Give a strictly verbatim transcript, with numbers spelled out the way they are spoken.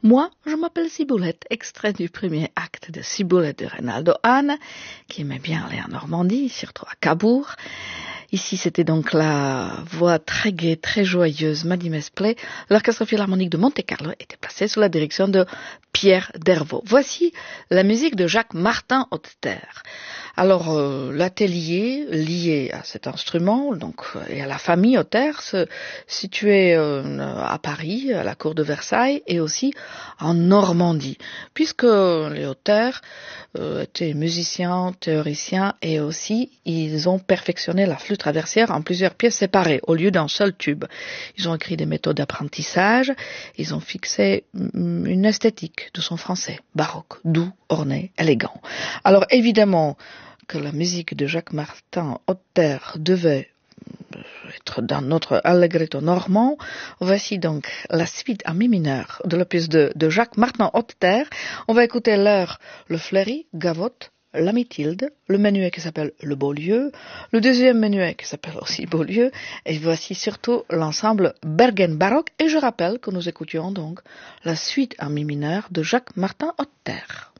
Moi, je m'appelle Ciboulette, extrait du premier acte de Ciboulette de Reynaldo Hahn, qui aimait bien aller en Normandie, surtout à Cabourg. Ici, c'était donc la voix très gaie, très joyeuse, Maddy Mesplay. L'Orchestre Philharmonique de Monte-Carlo était placé sous la direction de Pierre Dervaux. Voici la musique de Jacques Martin Hauteterre. Alors, euh, l'atelier lié à cet instrument, donc, et à la famille Hauteterre, se situait euh, à Paris, à la cour de Versailles, et aussi en Normandie, puisque les Hauteterre euh, étaient musiciens, théoriciens, et aussi ils ont perfectionné la flûte traversière en plusieurs pièces séparées, au lieu d'un seul tube. Ils ont écrit des méthodes d'apprentissage, ils ont fixé une esthétique de son français, baroque, doux, orné, élégant. Alors évidemment que la musique de Jacques Martin Hauteterre devait être dans notre allegretto normand. Voici donc la suite en mi mineur de l'opus de, de Jacques Martin Hauteterre. On va écouter l'heure Le Fleury, Gavotte, la Mithilde, le menuet qui s'appelle Le Beaulieu, le deuxième menuet qui s'appelle aussi Beaulieu, et voici surtout l'ensemble Bergen Baroque. Et je rappelle que nous écoutions donc la suite en mi mineur de Jacques Martin Hauteterre.